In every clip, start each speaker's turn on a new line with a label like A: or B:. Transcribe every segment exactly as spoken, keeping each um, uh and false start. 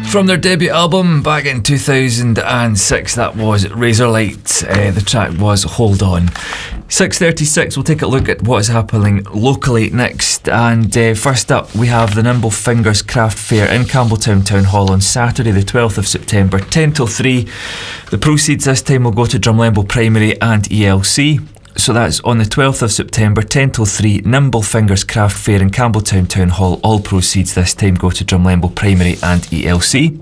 A: From their debut album back in two thousand six, that was Razorlight. Uh, the track was Hold On. six thirty-six, we'll take a look at what is happening locally next. And uh, first up, we have the Nimble Fingers Craft Fair in Campbelltown Town Hall on Saturday, the twelfth of September, ten till three. The proceeds this time will go to Drumlemble Primary and E L C. So that's on the twelfth of September, ten till three, Nimble Fingers Craft Fair in Campbelltown Town Hall. All proceeds this time go to Drumlemble Primary and E L C.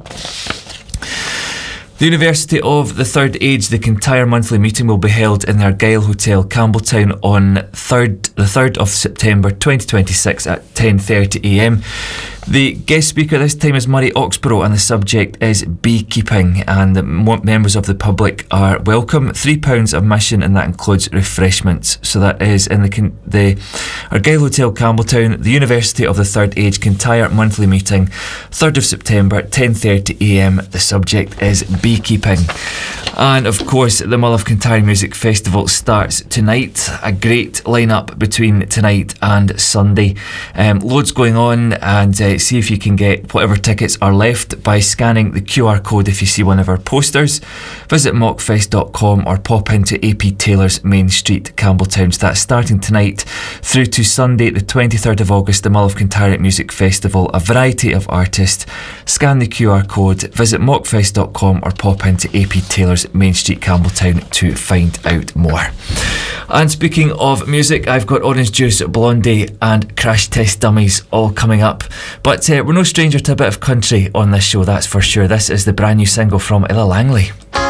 A: The University of the Third Age, the Kintyre monthly meeting will be held in the Argyle Hotel, Campbelltown on third, the third of September twenty twenty-six at ten thirty a m. The guest speaker this time is Murray Oxborough, and the subject is beekeeping, and the members of the public are welcome. Three pounds admission, and that includes refreshments. So that is in the the Argyle Hotel, Campbelltown, the University of the Third Age Kintyre monthly meeting, third of September, ten thirty a m. The subject is beekeeping. And of course, the Mull of Kintyre Music Festival starts tonight. A great lineup between tonight and Sunday. Um, loads going on, and uh, see if you can get whatever tickets are left by scanning the Q R code if you see one of our posters. Visit mockfest dot com or pop into A P Taylor's Main Street, Campbelltown. So that's starting tonight through to Sunday, the twenty-third of August, the Mull of Kintyre Music Festival. A variety of artists. Scan the Q R code, visit mockfest dot com or pop into A P Taylor's Main Street, Campbelltown to find out more. And speaking of music, I've got Orange Juice, Blondie and Crash Test Dummies all coming up. But uh, we're no stranger to a bit of country on this show, that's for sure. This is the brand new single from Ella Langley.